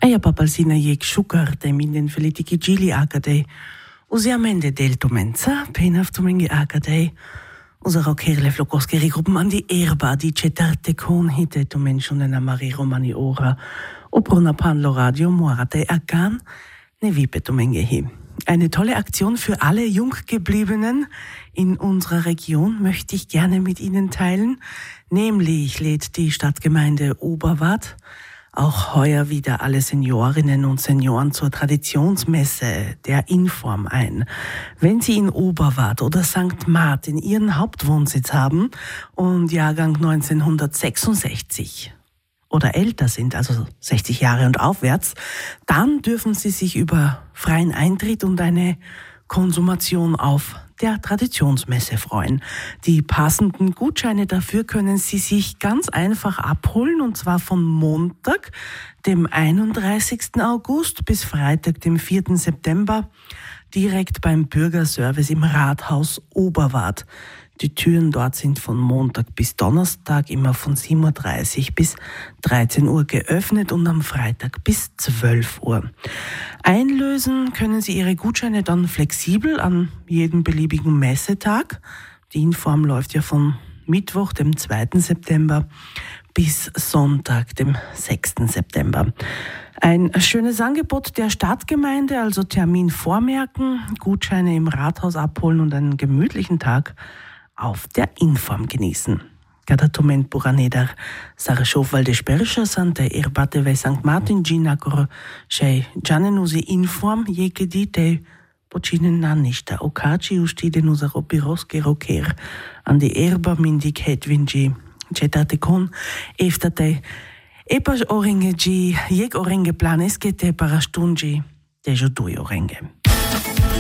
Aia papalsina jek shukar te minden felitiki gili akadei. Usiamende delto menza, penaftumengi akadei. Usa rokerle flokoskeri gruppen an die erba, die cetarte kon hite tu mentionen amari romani ora. Oprona panlo radio muarate agan, ne vipe tu mengehi. Eine tolle Aktion für alle Junggebliebenen in unserer Region möchte ich gerne mit Ihnen teilen. Nämlich lädt die Stadtgemeinde Oberwart auch heuer wieder alle Seniorinnen und Senioren zur Traditionsmesse der Inform ein. Wenn Sie in Oberwart oder St. Martin Ihren Hauptwohnsitz haben und Jahrgang 1966 oder älter sind, also 60 Jahre und aufwärts, dann dürfen Sie sich über freien Eintritt und eine Konsumation auf der Traditionsmesse freuen. Die passenden Gutscheine dafür können Sie sich ganz einfach abholen, und zwar von Montag, dem 31. August bis Freitag, dem 4. September, direkt beim Bürgerservice im Rathaus Oberwart. Die Türen dort sind von Montag bis Donnerstag immer von 7.30 Uhr bis 13 Uhr geöffnet und am Freitag bis 12 Uhr. Einlösen können Sie Ihre Gutscheine dann flexibel an jedem beliebigen Messetag. Die Inform läuft ja von Mittwoch, dem 2. September, bis Sonntag, dem 6. September. Ein schönes Angebot der Stadtgemeinde, also Termin vormerken, Gutscheine im Rathaus abholen und einen gemütlichen Tag auf der Inform genießen. Cada moment buranedar Saraschoval de Spercha Sante Erbate ve St. Martin Ginacor Shei Gianenusi Inform Jekedite Pocinen Nannista Okaci ustide nusaro Piroske Roker an die Erba Mindik Hedwingi Cetate con Eftate Epas Orenge G Jeg Orenge Planeskete Parastungi Dejo Dui Orenge.